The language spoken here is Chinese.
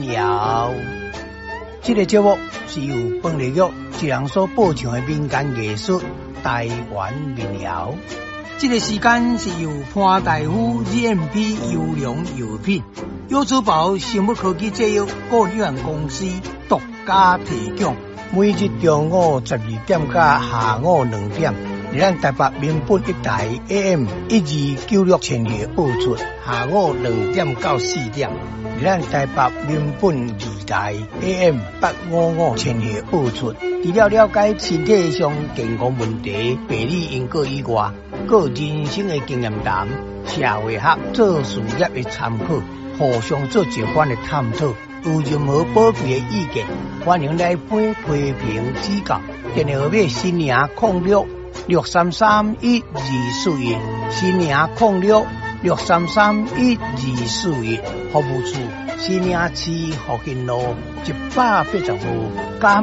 民谣。这个节目是由本地剧一人所播唱的民间艺术台湾民谣。这个时间是由潘大夫 GMP 优良药品优珠宝生物科技制药股有限公司独家提供。每日中午12点到下午2点，咱台北民本一台 AM 1296千赫播出；下午2点到4点，咱台北民本二台 AM 855千赫播出。除了了解身体上健康问题、病理因果以外，个人生的经验谈、社会学做事业的参考，互相做一番的探讨。有任何宝贵的意见，欢迎来批评指教。电话号码新营0663312441，新营0663312441，服务处新营市福兴路185号。